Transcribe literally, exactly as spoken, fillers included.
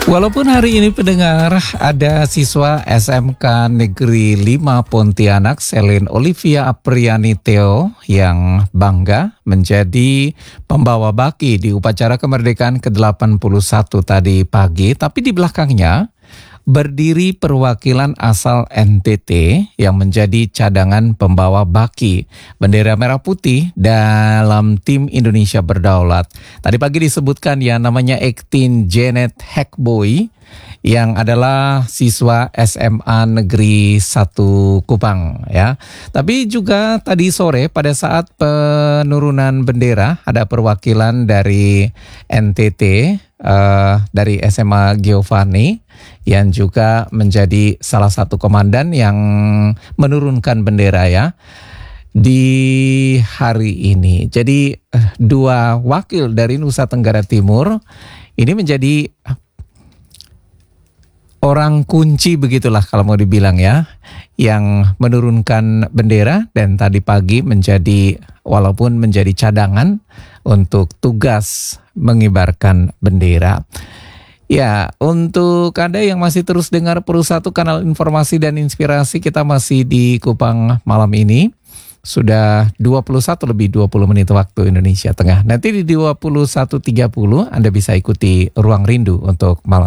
Walaupun hari ini pendengar ada siswa S M K Negeri lima Pontianak, Selin Olivia Apriani Theo yang bangga menjadi pembawa baki di upacara kemerdekaan ke delapan puluh satu tadi pagi, tapi di belakangnya berdiri perwakilan asal N T T yang menjadi cadangan pembawa baki bendera merah putih dalam tim Indonesia Berdaulat. Tadi pagi disebutkan ya namanya Ektin Janet Hekboy yang adalah siswa S M A Negeri satu Kupang ya. Tapi juga tadi sore pada saat penurunan bendera ada perwakilan dari N T T uh, dari S M A Giovanni yang juga menjadi salah satu komandan yang menurunkan bendera ya di hari ini. Jadi dua wakil dari Nusa Tenggara Timur ini menjadi orang kunci begitulah kalau mau dibilang ya, yang menurunkan bendera dan tadi pagi menjadi walaupun menjadi cadangan untuk tugas mengibarkan bendera. Ya, untuk Anda yang masih terus dengar Pro satu kanal informasi dan inspirasi, kita masih di Kupang malam ini. Sudah dua puluh satu lebih dua puluh menit waktu Indonesia Tengah. Nanti di dua puluh satu tiga puluh Anda bisa ikuti Ruang Rindu untuk malam